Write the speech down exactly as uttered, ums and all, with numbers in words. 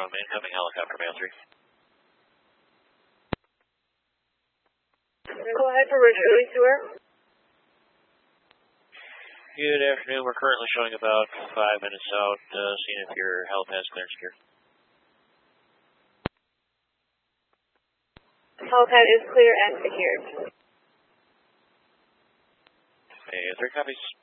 from incoming helicopter, Mail three. Go ahead for Ridge Release to where? Good afternoon. We're currently showing about five minutes out, uh, seeing if your helipad is clear and secure. Helipad is clear and secured. Hey, three copies.